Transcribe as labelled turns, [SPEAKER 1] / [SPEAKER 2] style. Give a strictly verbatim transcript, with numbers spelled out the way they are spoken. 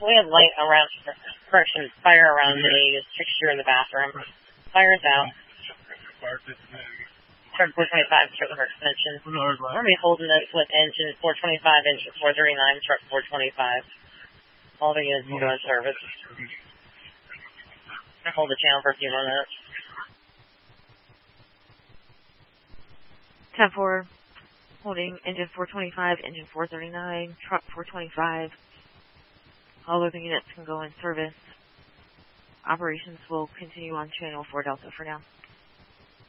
[SPEAKER 1] We have light around, correction, fire around the fixture in the bathroom. Fire's out. Truck four twenty-five, truck for extension. We're going to be holding this with engine four twenty-five, engine four thirty-nine, truck four twenty-five. All the units can go in service. I'll hold the channel for a few more minutes.
[SPEAKER 2] ten four, holding engine four twenty-five, engine four thirty-nine, truck four twenty-five. All other units can go in service. Operations will continue on channel four Delta for now.